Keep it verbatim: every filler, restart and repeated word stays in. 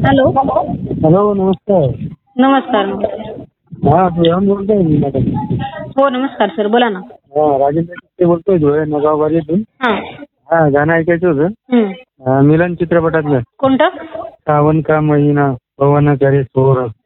Hello. Hello, नमस्कार. नमस्कार. हा प्रियांक बोलतोय मी मॅडम. हो नमस्कार सर, बोला ना. हा राजेंद्र चित्ते बोलतोय धुळे नगाव बारीतून. हा. हा गाणं ऐकायचं होतं. हम्म. अं, मिलन चित्रपटातलं कोणतं? सावन का महिना पवन करे थोर.